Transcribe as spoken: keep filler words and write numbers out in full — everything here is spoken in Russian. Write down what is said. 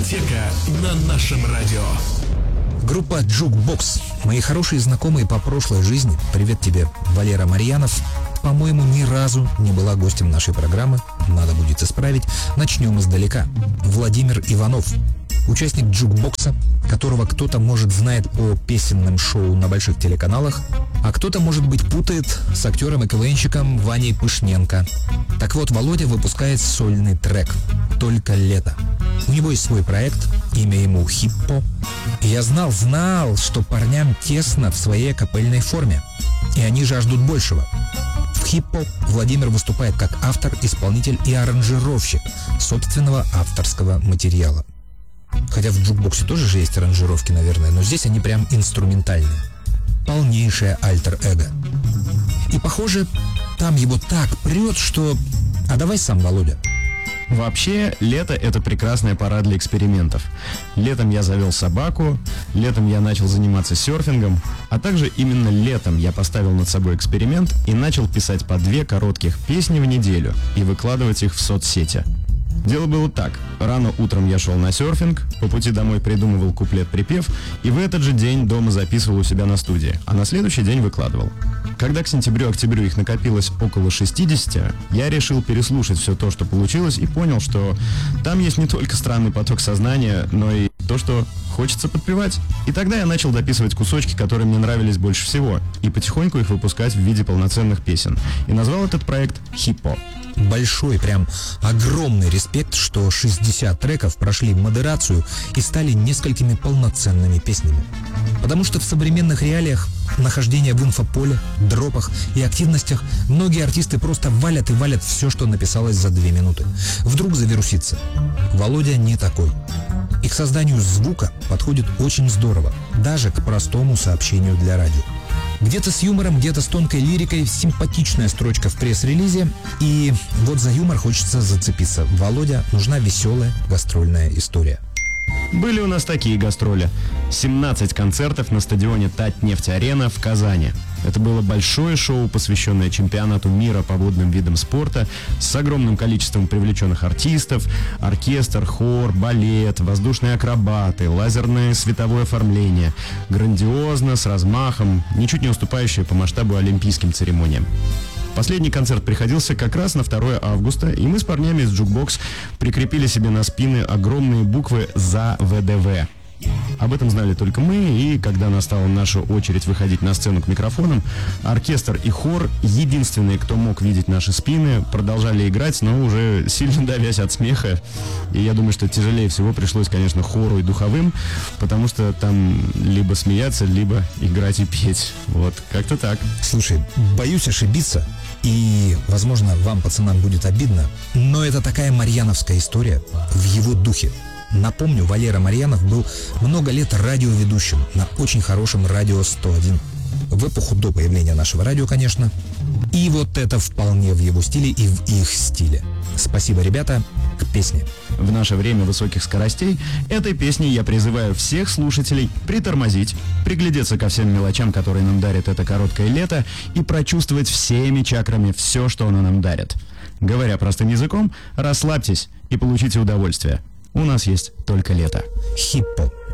Дискотека на нашем радио. Группа Jukebox. Мои хорошие знакомые по прошлой жизни. Привет тебе, Валера Марьянов. По-моему, ни разу не была гостем нашей программы. Надо будет исправить. Начнем издалека. Владимир Иванов. Участник Джукбокса, которого кто-то, может, знает по песенным шоу на больших телеканалах, а кто-то, может быть, путает с актером и КВНщиком Ваней Пышненко. Так вот, Володя выпускает сольный трек «Только лето». У него есть свой проект, имя ему Хиппо. И я знал, знал, что парням тесно в своей капельной форме. И они жаждут большего. В Хиппо Владимир выступает как автор, исполнитель и аранжировщик собственного авторского материала. Хотя в Джукбоксе тоже же есть аранжировки, наверное, но здесь они прям инструментальные. Полнейшее альтер-эго. И похоже, там его так прет, что... А давай сам, Володя. Вообще, лето — это прекрасная пора для экспериментов. Летом я завел собаку, летом я начал заниматься серфингом, а также именно летом я поставил над собой эксперимент и начал писать по две коротких песни в неделю и выкладывать их в соцсети. Дело было так. Рано утром я шел на серфинг, по пути домой придумывал куплет-припев, и в этот же день дома записывал у себя на студии, а на следующий день выкладывал. Когда к сентябрю-октябрю их накопилось около шестидесяти, я решил переслушать все то, что получилось, и понял, что там есть не только странный поток сознания, но и то, что хочется подпевать. И тогда я начал дописывать кусочки, которые мне нравились больше всего, и потихоньку их выпускать в виде полноценных песен. И назвал этот проект «Хиппо». Большой, прям огромный респект, что шестьдесят треков прошли модерацию и стали несколькими полноценными песнями. Потому что в современных реалиях нахождения в инфополе, дропах и активностях многие артисты просто валят и валят все, что написалось за две минуты. Вдруг завирусится. Володя не такой. И к созданию звука подходит очень здорово, даже к простому сообщению для радио. Где-то с юмором, где-то с тонкой лирикой, симпатичная строчка в пресс-релизе. И вот за юмор хочется зацепиться. Володя, нужна веселая гастрольная история. Были у нас такие гастроли. семнадцать концертов на стадионе Татнефть-Арена в Казани. Это было большое шоу, посвященное чемпионату мира по водным видам спорта, с огромным количеством привлеченных артистов, оркестр, хор, балет, воздушные акробаты, лазерное световое оформление. Грандиозно, с размахом, ничуть не уступающее по масштабу олимпийским церемониям. Последний концерт приходился как раз на второе августа, и мы с парнями из Jukebox прикрепили себе на спины огромные буквы «За ВДВ». Об этом знали только мы, и когда настала наша очередь выходить на сцену к микрофонам, оркестр и хор, единственные, кто мог видеть наши спины, продолжали играть, но уже сильно давясь от смеха. И я думаю, что тяжелее всего пришлось, конечно, хору и духовым, потому что там либо смеяться, либо играть и петь. Вот, как-то так. Слушай, боюсь ошибиться, и, возможно, вам, пацанам, будет обидно, но это такая марьяновская история в его духе. Напомню, Валера Марьянов был много лет радиоведущим на очень хорошем радио сто один. В эпоху до появления нашего радио, конечно. И вот это вполне в его стиле и в их стиле. Спасибо, ребята, к песне. В наше время высоких скоростей этой песней я призываю всех слушателей притормозить, приглядеться ко всем мелочам, которые нам дарит это короткое лето, и прочувствовать всеми чакрами все, что оно нам дарит. Говоря простым языком, расслабьтесь и получите удовольствие. У нас есть только лето. Хиппо.